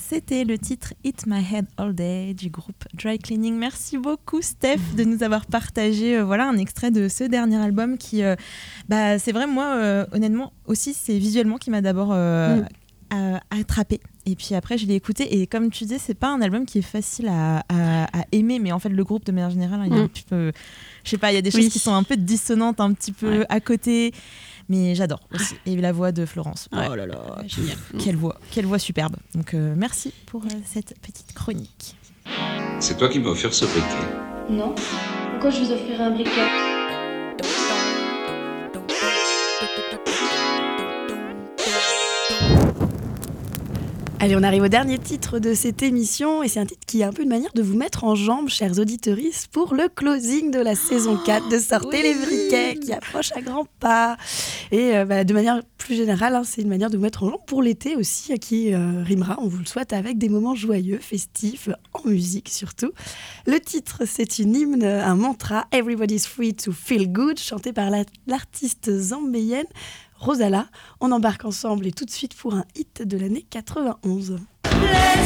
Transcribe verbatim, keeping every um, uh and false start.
C'était le titre Hit My Head All Day du groupe Dry Cleaning. Merci beaucoup Steph de nous avoir partagé euh, voilà, un extrait de ce dernier album qui, euh, bah, c'est vrai, moi euh, honnêtement aussi c'est visuellement qui m'a d'abord euh, mm. à, attrapé. Et puis après je l'ai écouté et comme tu dis c'est pas un album qui est facile à, à, à aimer, mais en fait le groupe de manière générale il y a un petit peu, je sais pas, il y a des choses oui. qui sont un peu dissonantes, un petit peu ouais. à côté. Mais j'adore aussi. Et la voix de Florence. Ouais. Oh là là, génial. Quelle voix, quelle voix superbe. Donc euh, merci pour euh, cette petite chronique. C'est toi qui m'as offert ce briquet. Non. Pourquoi je vous offrirais un briquet ? Allez, on arrive au dernier titre de cette émission et c'est un titre qui est un peu une manière de vous mettre en jambes, chers auditeuristes, pour le closing de la saison quatre de Sortez oui. les briquets qui approche à grands pas. Et euh, bah, de manière plus générale, hein, c'est une manière de vous mettre en jambes pour l'été aussi, qui euh, rimera, on vous le souhaite, avec des moments joyeux, festifs, en musique surtout. Le titre, c'est une hymne, un mantra, Everybody's Free to Feel Good, chanté par la, l'artiste zambéenne Rosala. On embarque ensemble et tout de suite pour un hit de l'année quatre-vingt-onze.